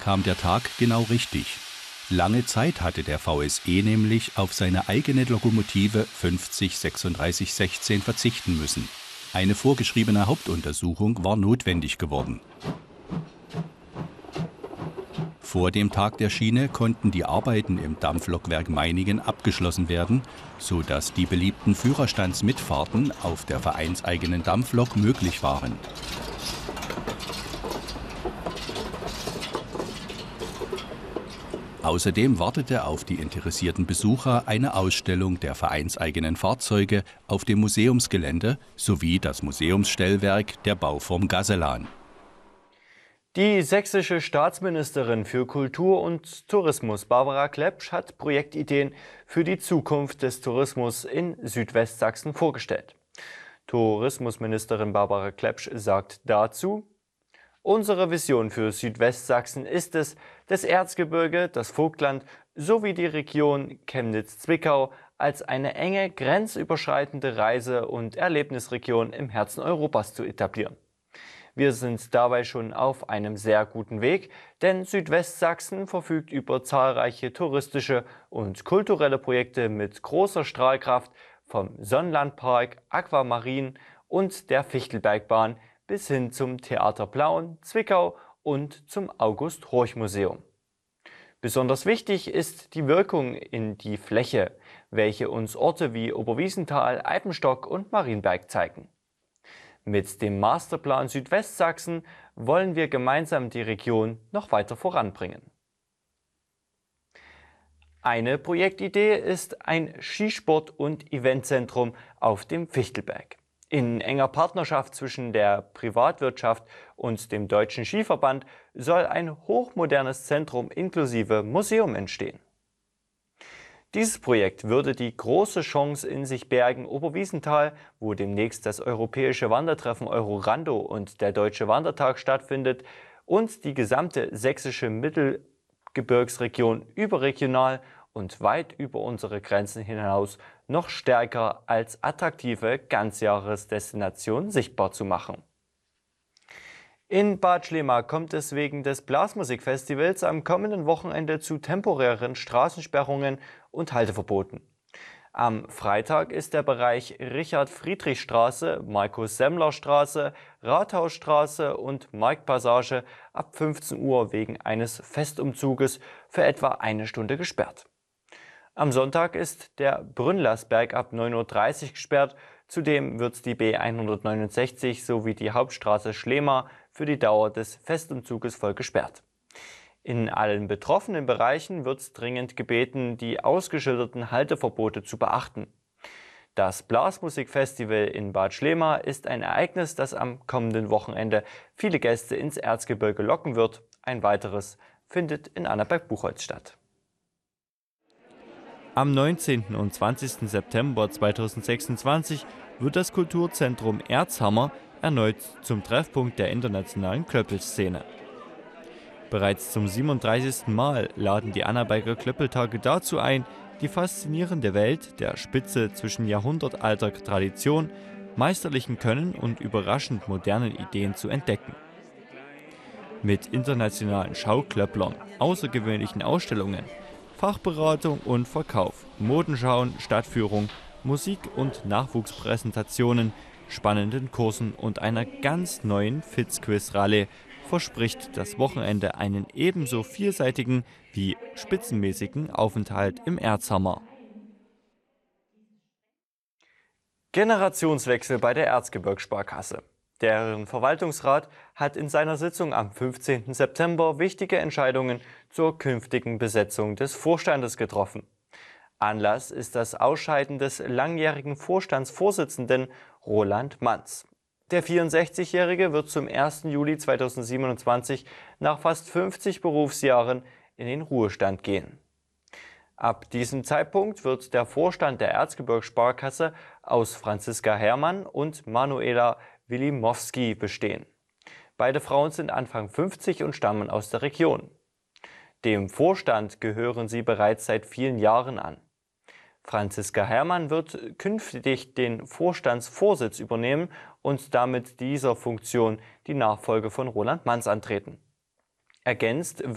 kam der Tag genau richtig. Lange Zeit hatte der VSE nämlich auf seine eigene Lokomotive 50 36 16 verzichten müssen. Eine vorgeschriebene Hauptuntersuchung war notwendig geworden. Vor dem Tag der Schiene konnten die Arbeiten im Dampflokwerk Meiningen abgeschlossen werden, sodass die beliebten Führerstandsmitfahrten auf der vereinseigenen Dampflok möglich waren. Außerdem wartete auf die interessierten Besucher eine Ausstellung der vereinseigenen Fahrzeuge auf dem Museumsgelände sowie das Museumsstellwerk der Bauform Gaselan. Die sächsische Staatsministerin für Kultur und Tourismus Barbara Klepsch hat Projektideen für die Zukunft des Tourismus in Südwestsachsen vorgestellt. Tourismusministerin Barbara Klepsch sagt dazu: Unsere Vision für Südwestsachsen ist es, das Erzgebirge, das Vogtland sowie die Region Chemnitz-Zwickau als eine enge, grenzüberschreitende Reise- und Erlebnisregion im Herzen Europas zu etablieren. Wir sind dabei schon auf einem sehr guten Weg, denn Südwestsachsen verfügt über zahlreiche touristische und kulturelle Projekte mit großer Strahlkraft, vom Sonnenlandpark, Aquamarin und der Fichtelbergbahn bis hin zum Theater Plauen, Zwickau und zum August-Horch-Museum. Besonders wichtig ist die Wirkung in die Fläche, welche uns Orte wie Oberwiesenthal, Eibenstock und Marienberg zeigen. Mit dem Masterplan Südwestsachsen wollen wir gemeinsam die Region noch weiter voranbringen. Eine Projektidee ist ein Skisport- und Eventzentrum auf dem Fichtelberg. In enger Partnerschaft zwischen der Privatwirtschaft und dem Deutschen Skiverband soll ein hochmodernes Zentrum inklusive Museum entstehen. Dieses Projekt würde die große Chance in sich bergen, Oberwiesenthal, wo demnächst das europäische Wandertreffen Eurorando und der Deutsche Wandertag stattfindet, und die gesamte sächsische Mittelgebirgsregion überregional und weit über unsere Grenzen hinaus noch stärker als attraktive Ganzjahresdestination sichtbar zu machen. In Bad Schlema kommt es wegen des Blasmusikfestivals am kommenden Wochenende zu temporären Straßensperrungen und Halteverboten. Am Freitag ist der Bereich Richard-Friedrich-Straße, Markus-Semmler-Straße, Rathausstraße und Marktpassage ab 15 Uhr wegen eines Festumzuges für etwa eine Stunde gesperrt. Am Sonntag ist der Brünnlersberg ab 9:30 Uhr gesperrt. Zudem wird die B169 sowie die Hauptstraße Schlema für die Dauer des Festumzuges voll gesperrt. In allen betroffenen Bereichen wird dringend gebeten, die ausgeschilderten Halteverbote zu beachten. Das Blasmusikfestival in Bad Schlema ist ein Ereignis, das am kommenden Wochenende viele Gäste ins Erzgebirge locken wird. Ein weiteres findet in Annaberg-Buchholz statt. Am 19. und 20. September 2026 wird das Kulturzentrum Erzhammer erneut zum Treffpunkt der internationalen Klöppelszene. Bereits zum 37. Mal laden die Annaberger Klöppeltage dazu ein, die faszinierende Welt der Spitze zwischen jahrhundertalter Tradition, meisterlichen Können und überraschend modernen Ideen zu entdecken. Mit internationalen Schauklöpplern, außergewöhnlichen Ausstellungen, Fachberatung und Verkauf, Modenschauen, Stadtführung, Musik- und Nachwuchspräsentationen, spannenden Kursen und einer ganz neuen Fitzquiz-Rallye verspricht das Wochenende einen ebenso vielseitigen wie spitzenmäßigen Aufenthalt im Erzhammer. Generationswechsel bei der Erzgebirgssparkasse. Deren Verwaltungsrat hat in seiner Sitzung am 15. September wichtige Entscheidungen zur künftigen Besetzung des Vorstandes getroffen. Anlass ist das Ausscheiden des langjährigen Vorstandsvorsitzenden Roland Manz. Der 64-Jährige wird zum 1. Juli 2027 nach fast 50 Berufsjahren in den Ruhestand gehen. Ab diesem Zeitpunkt wird der Vorstand der Erzgebirgssparkasse aus Franziska Herrmann und Manuela Wilimowski bestehen. Beide Frauen sind Anfang 50 und stammen aus der Region. Dem Vorstand gehören sie bereits seit vielen Jahren an. Franziska Herrmann wird künftig den Vorstandsvorsitz übernehmen und damit dieser Funktion die Nachfolge von Roland Manz antreten. Ergänzt